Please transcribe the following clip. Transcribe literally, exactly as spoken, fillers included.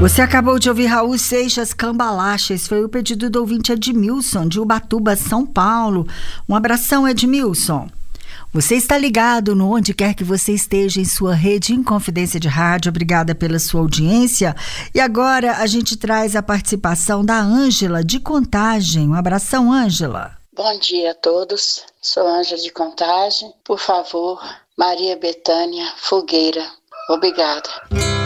Você acabou de ouvir Raul Seixas, Cambalacha. Esse foi o pedido do ouvinte Edmilson, de Ubatuba, São Paulo. Um abração, Edmilson. Você está ligado no onde quer que você esteja em sua rede Inconfidência de Rádio. Obrigada pela sua audiência. E agora a gente traz a participação da Ângela, de Contagem. Um abração, Ângela. Bom dia a todos. Sou Ângela de Contagem. Por favor, Maria Bethânia Fogueira. Obrigada.